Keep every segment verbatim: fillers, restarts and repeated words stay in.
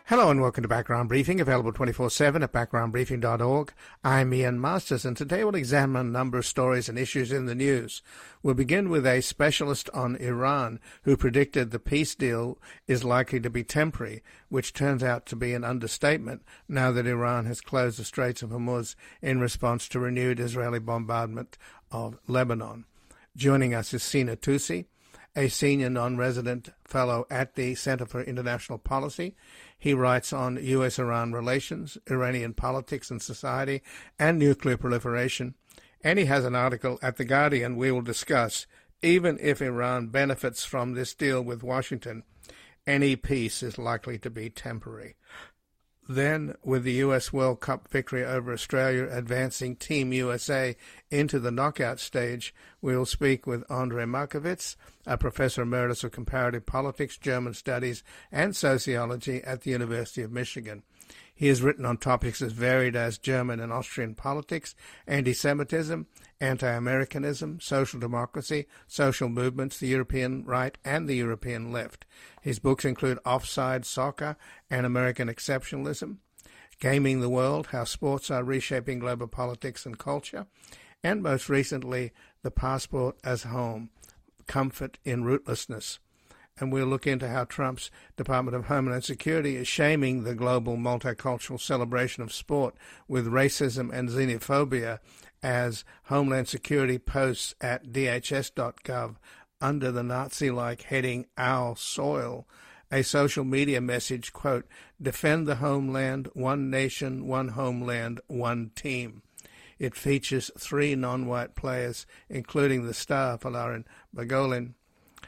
Hello and welcome to Background Briefing, available twenty-four seven at background briefing dot org. I'm Ian Masters, and today we'll examine a number of stories and issues in the news. We'll begin with a specialist on Iran who predicted the peace deal is likely to be temporary, which turns out to be an understatement now that Iran has closed the Straits of Hormuz in response to renewed Israeli bombardment of Lebanon. Joining us is Sina Tousi, a senior non-resident fellow at the Center for International Policy. He writes on U S Iran relations, Iranian politics and society, and nuclear proliferation. And he has an article at The Guardian we will discuss. Even if Iran benefits from this deal with Washington, any peace is likely to be temporary. Then, with the U S World Cup victory over Australia advancing Team U S A into the knockout stage, we will speak with Andrej Markovits, a professor emeritus of comparative politics, German studies, and sociology at the University of Michigan. He has written on topics as varied as German and Austrian politics, anti-Semitism, anti-Americanism, social democracy, social movements, the European right, and the European left. His books include Offside Soccer and American Exceptionalism, Gaming the World, How Sports Are Reshaping Global Politics and Culture, and most recently, The Passport as Home, Comfort in Rootlessness. And we'll look into how Trump's Department of Homeland Security is shaming the global multicultural celebration of sport with racism and xenophobia, as Homeland Security posts at D H S dot gov under the Nazi-like heading Our Soil, a social media message, quote, defend the homeland, one nation, one homeland, one team. It features three non-white players, including the star Folarin Balogun,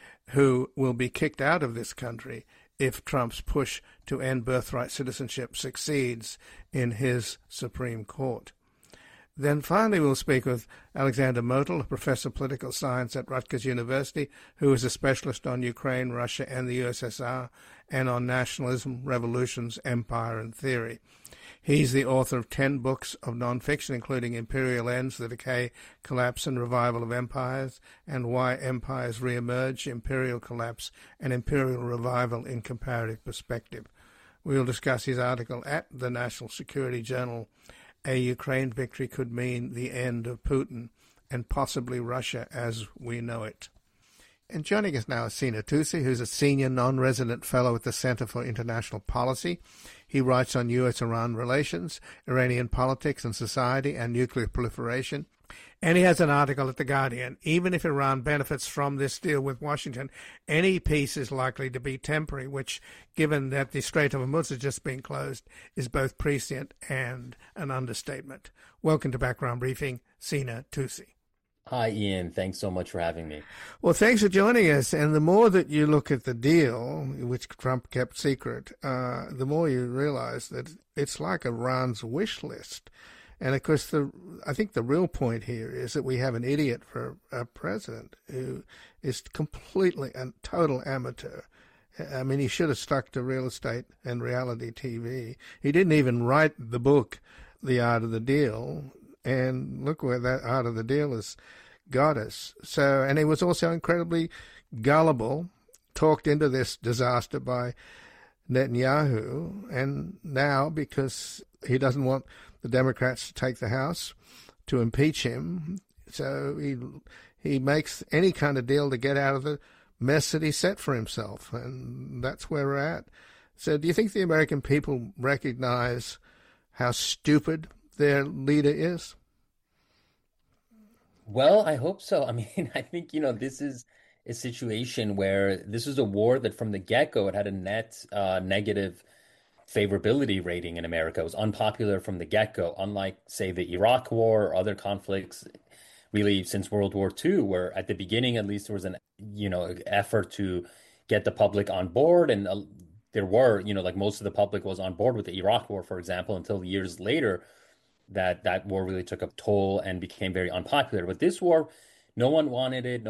who will be kicked out of this country if Trump's push to end birthright citizenship succeeds in his Supreme Court. Then finally we'll speak with Alexander Motyl, a professor of political science at Rutgers University, who is a specialist on Ukraine, Russia, and the U S S R, and on nationalism, revolutions, empire, and theory. He's the author of ten books of nonfiction, including Imperial Ends, The Decay, Collapse, and Revival of Empires, and Why Empires Reemerge, Imperial Collapse, and Imperial Revival in Comparative Perspective. We will discuss his article at the National Security Journal, A Ukraine Victory Could Mean the End of Putin and Possibly Russia as We Know It. And joining us now is Sina Tousi, who's a senior non-resident fellow at the Center for International Policy. He writes on U S Iran relations, Iranian politics and society, and nuclear proliferation. And he has an article at The Guardian. Even if Iran benefits from this deal with Washington, any peace is likely to be temporary, which, given that the Strait of Hormuz has just been closed, is both prescient and an understatement. Welcome to Background Briefing, Sina Tousi. Hi, Ian. Thanks so much for having me. Well, thanks for joining us. And the more that you look at the deal, which Trump kept secret, uh, the more you realize that it's like Iran's wish list. And, of course, the I think the real point here is that we have an idiot for a president who is completely a total amateur. I mean, he should have stuck to real estate and reality T V. He didn't even write the book, The Art of the Deal. And look where that Art of the Deal has got us. So, and he was also incredibly gullible, talked into this disaster by Netanyahu. And now, because he doesn't want the Democrats to take the House to impeach him, so he he makes any kind of deal to get out of the mess that he set for himself. And that's where we're at. So do you think the American people recognize how stupid their leader is? Well, I hope so. I mean, I think, you know, this is a situation where this is a war that from the get-go, it had a net uh, negative favorability rating in America. It was unpopular from the get-go, unlike, say, the Iraq War or other conflicts really since World War Two, where at the beginning, at least, there was an, you know, effort to get the public on board. And uh, there were, you know, like most of the public was on board with the Iraq War, for example, until years later, that that war really took a toll and became very unpopular. But this war, no one wanted it.